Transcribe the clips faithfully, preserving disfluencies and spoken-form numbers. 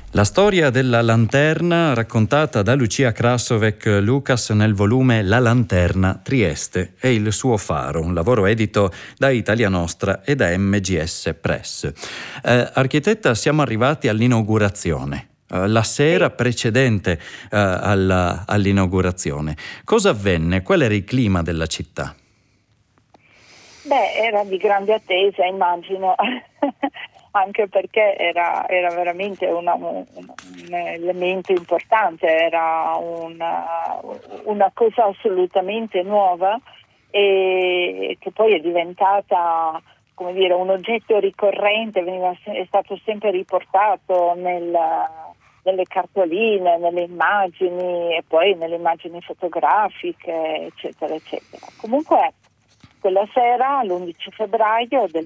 La storia della lanterna raccontata da Lucia Krasovek Lucas nel volume La Lanterna Trieste e il suo faro, un lavoro edito da Italia Nostra e da M G S Press. Eh, architetta, siamo arrivati all'inaugurazione. Eh, la sera precedente eh, alla, all'inaugurazione. Cosa avvenne? Qual era il clima della città? Beh, era di grande attesa, immagino. Anche perché era, era veramente una, un, un elemento importante, era una, una cosa assolutamente nuova e che poi è diventata, come dire, un oggetto ricorrente, veniva, è stato sempre riportato nel, nelle cartoline, nelle immagini e poi nelle immagini fotografiche, eccetera, eccetera. Comunque quella sera, l'undici febbraio del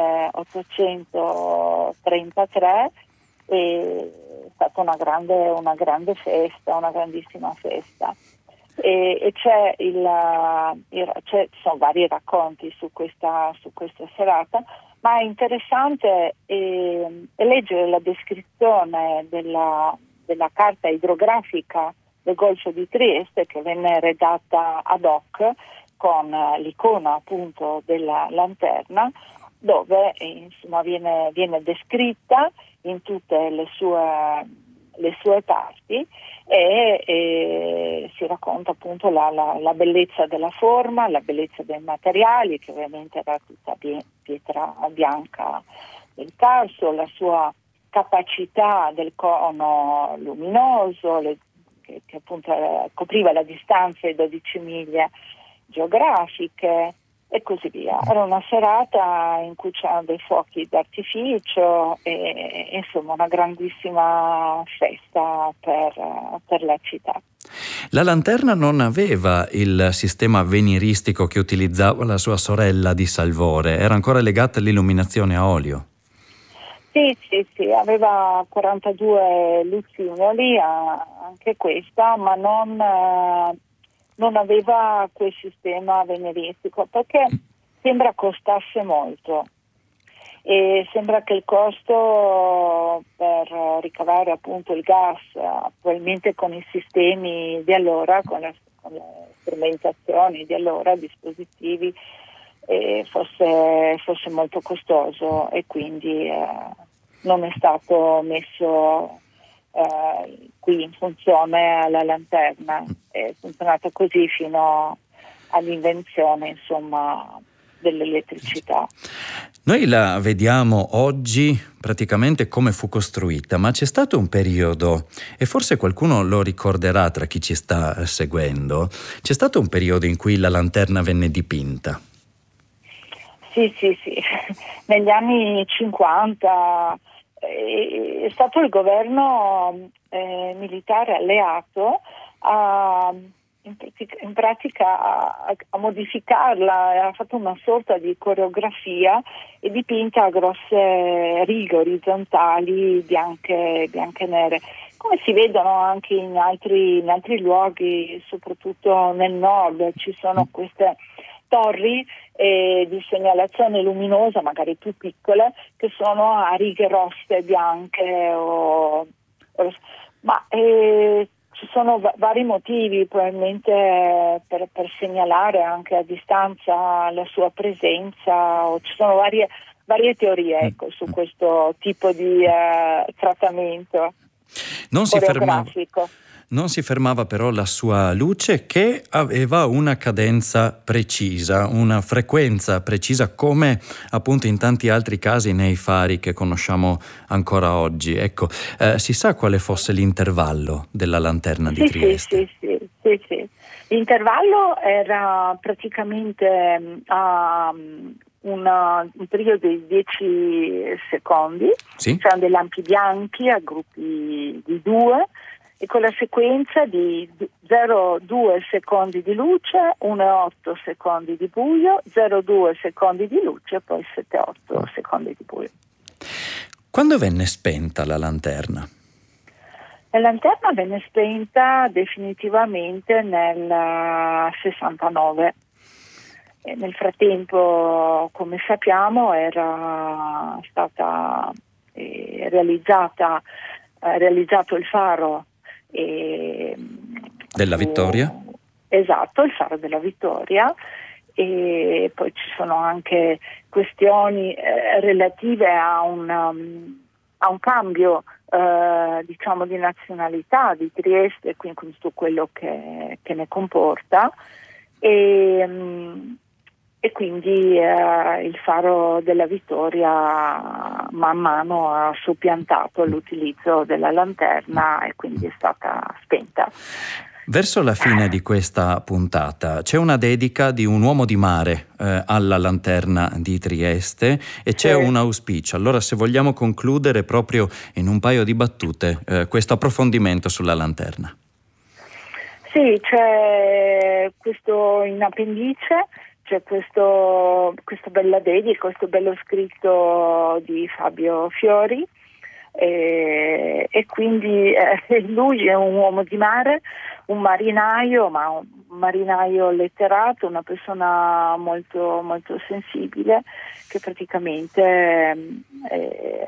milleottocentotrentatré, è stata una grande, una grande festa, una grandissima festa. E, e c'è il, il c'è, ci sono vari racconti su questa, su questa serata, ma è interessante eh, leggere la descrizione della, della carta idrografica del Golfo di Trieste, che venne redatta ad hoc con l'icona appunto della lanterna, dove insomma viene, viene descritta in tutte le sue, le sue parti e, e si racconta appunto la, la, la bellezza della forma, la bellezza dei materiali, che ovviamente era tutta pietra bianca del Carso, la sua capacità del cono luminoso, le, che, che appunto copriva la distanza di dodici miglia geografiche e così via. Era una serata in cui c'erano dei fuochi d'artificio e insomma una grandissima festa per, per la città. La lanterna non aveva il sistema avveniristico che utilizzava la sua sorella di Salvore, era ancora legata all'illuminazione a olio. Sì, sì, sì, aveva quarantadue lucignoli, anche questa, ma non... non aveva quel sistema avveniristico perché sembra costasse molto e sembra che il costo per ricavare appunto il gas, probabilmente con i sistemi di allora, con, la, con le strumentazioni di allora, dispositivi, eh, fosse, fosse molto costoso e quindi eh, non è stato messo Uh, qui in funzione la lanterna. È funzionata così fino all'invenzione insomma dell'elettricità. Noi la vediamo oggi praticamente come fu costruita, ma c'è stato un periodo, e forse qualcuno lo ricorderà tra chi ci sta seguendo, c'è stato un periodo in cui la lanterna venne dipinta. Sì, sì, sì. Negli anni cinquanta è stato il governo eh, militare alleato a, in, pratica, in pratica a, a modificarla, ha fatto una sorta di coreografia e dipinta a grosse righe orizzontali bianche, bianche e nere, come si vedono anche in altri, in altri luoghi, soprattutto nel nord. Ci sono queste torri eh, di segnalazione luminosa, magari più piccole, che sono a righe rosse, bianche, o, o, ma eh, ci sono va- vari motivi, probabilmente eh, per, per segnalare anche a distanza la sua presenza, o ci sono varie, varie teorie ecco, su questo tipo di eh, trattamento non si coreografico. Fermava. Non si fermava però la sua luce, che aveva una cadenza precisa, una frequenza precisa, come appunto in tanti altri casi nei fari che conosciamo ancora oggi. Ecco, eh, si sa quale fosse l'intervallo della lanterna sì, di Trieste? Sì, sì, sì, sì, sì. L'intervallo era praticamente a um, una, un periodo di dieci secondi, Sì? c'erano dei lampi bianchi a gruppi di due, e con la sequenza di zero virgola due secondi di luce, uno virgola otto secondi di buio, zero virgola due secondi di luce e poi sette virgola otto secondi di buio. Quando venne spenta la lanterna? La lanterna venne spenta definitivamente nel sessantanove. E nel frattempo, come sappiamo, era stata eh, realizzata eh, realizzato il faro e, della Vittoria. Esatto, il faro della Vittoria, e poi ci sono anche questioni eh, relative a un, um, a un cambio eh, diciamo di nazionalità di Trieste, quindi con tutto quello che, che ne comporta, e, um, e quindi eh, il faro della Vittoria man mano ha soppiantato l'utilizzo della lanterna e quindi è stata spenta. Verso la fine di questa puntata c'è una dedica di un uomo di mare eh, alla lanterna di Trieste e c'è sì. un auspicio. Allora, se vogliamo concludere proprio in un paio di battute eh, questo approfondimento sulla lanterna. Sì, c'è questo in appendice, c'è questo, questo bella dedica, questo bello scritto di Fabio Fiori. E, e quindi eh, lui è un uomo di mare, un marinaio, ma un marinaio letterato, una persona molto, molto sensibile, che praticamente eh,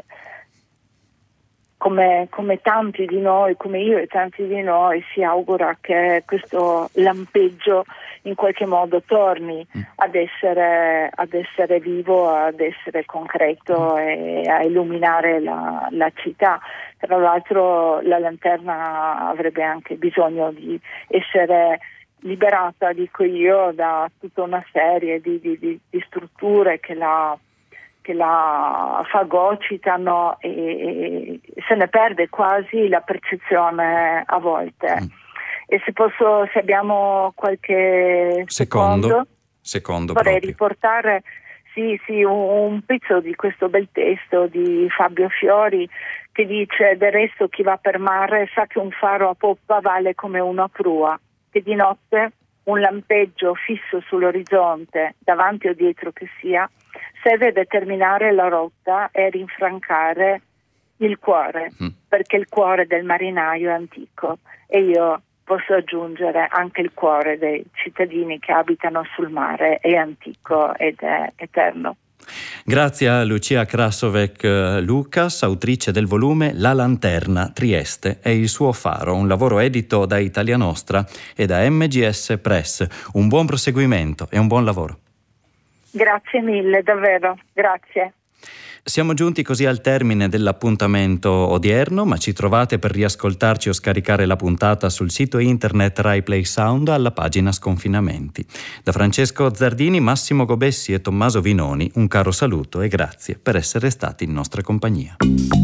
come, come tanti di noi, come io e tanti di noi, si augura che questo lampeggio in qualche modo torni ad essere, ad essere vivo, ad essere concreto e a illuminare la, la città. Tra l'altro la lanterna avrebbe anche bisogno di essere liberata, dico io, da tutta una serie di, di, di, di strutture che la, che la fagocitano e, e se ne perde quasi la percezione a volte. Mm. E se posso, se abbiamo qualche secondo, secondo, secondo vorrei proprio. riportare sì, sì, un, un pezzo di questo bel testo di Fabio Fiori che dice: del resto chi va per mare sa che un faro a poppa vale come una prua, che di notte un lampeggio fisso sull'orizzonte, davanti o dietro che sia, serve a determinare la rotta e rinfrancare il cuore, mm. perché il cuore del marinaio è antico, e io posso aggiungere anche il cuore dei cittadini che abitano sul mare è antico ed è eterno. Grazie a Lucia Krasovec Lucas, autrice del volume La Lanterna, Trieste e il suo faro, un lavoro edito da Italia Nostra e da M G S Press. Un buon proseguimento e un buon lavoro. Grazie mille, davvero, grazie. Siamo giunti così al termine dell'appuntamento odierno, ma ci trovate per riascoltarci o scaricare la puntata sul sito internet Rai Play Sound alla pagina Sconfinamenti. Da Francesco Zardini, Massimo Gobessi e Tommaso Vinoni, un caro saluto e grazie per essere stati in nostra compagnia.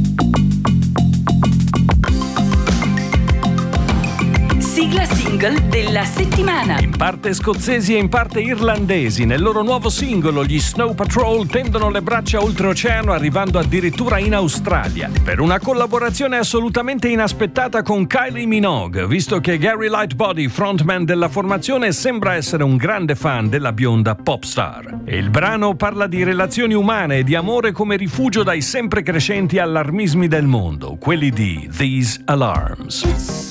Sigla single della settimana. In parte scozzesi e in parte irlandesi, nel loro nuovo singolo gli Snow Patrol tendono le braccia oltreoceano, arrivando addirittura in Australia per una collaborazione assolutamente inaspettata con Kylie Minogue, visto che Gary Lightbody, frontman della formazione, sembra essere un grande fan della bionda pop star. E il brano parla di relazioni umane e di amore come rifugio dai sempre crescenti allarmismi del mondo, quelli di These Alarms.